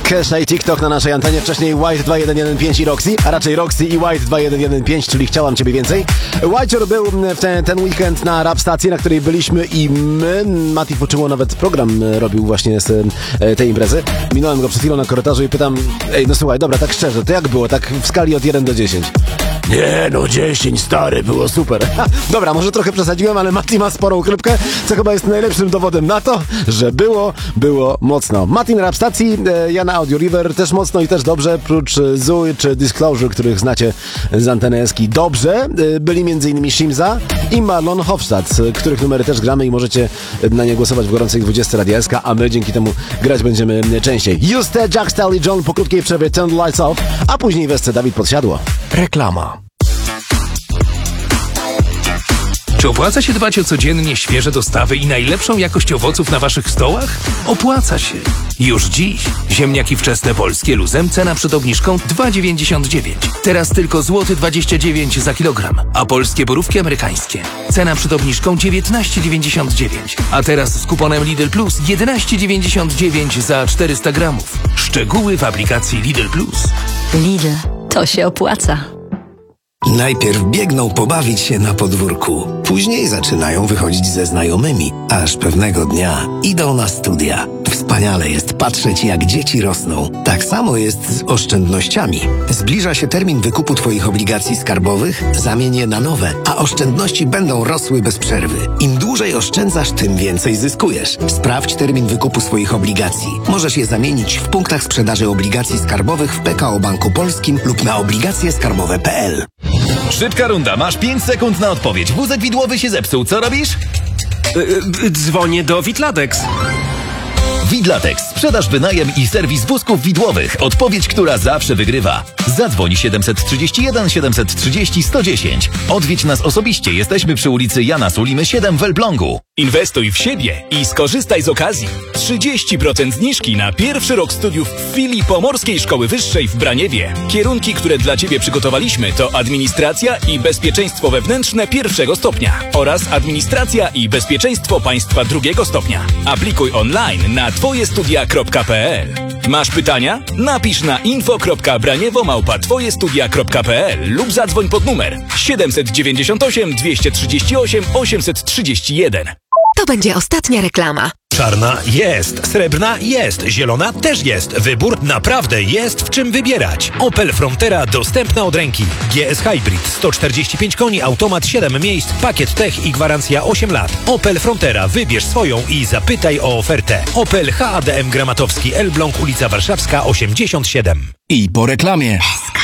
Kesha i TikTok na naszej antenie, wcześniej White 2115 i Roxy, a raczej Roxy i White 2115, czyli Chciałam Ciebie Więcej. White był w ten weekend na rap stacji, na której byliśmy i my, Mati Poczyło nawet program robił właśnie z tej imprezy. Minąłem go przed chwilą na korytarzu i pytam, no słuchaj, dobra, tak szczerze, to jak było, tak w skali od 1 do 10? Nie, no 10, stary, było super. Dobra, może trochę przesadziłem, ale Mati ma sporą chrypkę, co chyba jest najlepszym dowodem na to, że było mocno. Mati na rap stacji, ja na Audio River też mocno i też dobrze, prócz Zui czy Disclosure, których znacie z anteny Eski dobrze. Byli m.in. Shimza i Marlon Hofstadt, których numery też gramy i możecie na nie głosować w gorącej 20 Radia SK, a my dzięki temu grać będziemy częściej. Juste, Jack Style i John po krótkiej przerwie Turn the Lights Off, a później w SC Dawid Podsiadło. Reklama. Czy opłaca się dbać o codziennie świeże dostawy i najlepszą jakość owoców na waszych stołach? Opłaca się. Już dziś. Ziemniaki wczesne polskie luzem, cena przed obniżką 2,99. Teraz tylko złoty 29 za kilogram. A polskie borówki amerykańskie. Cena przed obniżką 19,99. A teraz z kuponem Lidl Plus 11,99 za 400 gramów. Szczegóły w aplikacji Lidl Plus. Lidl, to się opłaca. Najpierw biegną pobawić się na podwórku. Później zaczynają wychodzić ze znajomymi, aż pewnego dnia idą na studia. Wspaniale jest patrzeć, jak dzieci rosną. Tak samo jest z oszczędnościami. Zbliża się termin wykupu Twoich obligacji skarbowych, zamień je na nowe, a oszczędności będą rosły bez przerwy. Im dłużej oszczędzasz, tym więcej zyskujesz. Sprawdź termin wykupu swoich obligacji. Możesz je zamienić w punktach sprzedaży obligacji skarbowych w PKO Banku Polskim lub na obligacjeskarbowe.pl. Szybka runda, masz 5 sekund na odpowiedź. Wózek widłowy się zepsuł, co robisz? Dzwonię do Witlatex. Widlatex. Sprzedaż, wynajem i serwis wózków widłowych. Odpowiedź, która zawsze wygrywa. Zadzwoń 731 730 110. Odwiedź nas osobiście. Jesteśmy przy ulicy Jana Sulimy 7 w Elblągu. Inwestuj w siebie i skorzystaj z okazji. 30% zniżki na pierwszy rok studiów w filii Pomorskiej Szkoły Wyższej w Braniewie. Kierunki, które dla Ciebie przygotowaliśmy, to administracja i bezpieczeństwo wewnętrzne pierwszego stopnia oraz administracja i bezpieczeństwo państwa drugiego stopnia. Aplikuj online na twojestudia.pl. Masz pytania? Napisz na info.braniewo@twojestudia.pl lub zadzwoń pod numer 798 238 831. To będzie ostatnia reklama. Czarna jest, srebrna jest, zielona też jest. Wybór naprawdę jest w czym wybierać. Opel Frontera dostępna od ręki. GS Hybrid 145 koni, automat 7 miejsc, pakiet tech i gwarancja 8 lat. Opel Frontera, wybierz swoją i zapytaj o ofertę. Opel HADM Gramatowski, Elbląg, ulica Warszawska 87. I po reklamie.